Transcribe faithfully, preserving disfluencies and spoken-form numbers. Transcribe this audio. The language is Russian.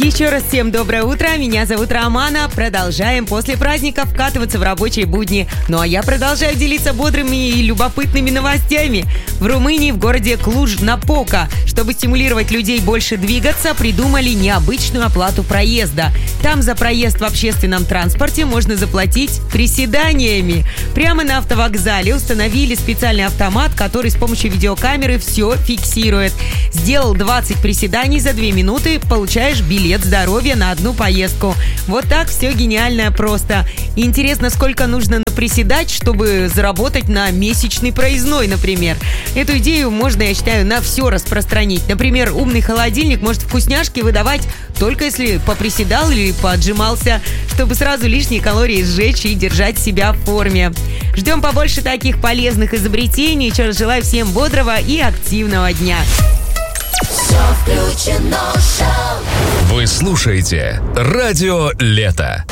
Еще раз всем доброе утро, меня зовут Романа. Продолжаем после праздника вкатываться в рабочие будни. Ну а я продолжаю делиться бодрыми и любопытными новостями. В Румынии, в городе Клуж-Напока, чтобы стимулировать людей больше двигаться, придумали необычную оплату проезда. Там за проезд в общественном транспорте можно заплатить приседаниями. Прямо на автовокзале установили специальный автомат, который с помощью видеокамеры все фиксирует. Сделал двадцать приседаний за две минуты, получаешь билет здоровья на одну поездку. Вот так все гениально просто. Интересно, сколько нужно наприседать, чтобы заработать на месячный проездной, например. Эту идею можно, я считаю, на все распространить. Например, умный холодильник может вкусняшки выдавать только если поприседал или поотжимался, чтобы сразу лишние калории сжечь и держать себя в форме. Ждем побольше таких полезных изобретений. Еще раз желаю всем бодрого и активного дня. Все включено, шоу. Вы слушаете Радио Лето.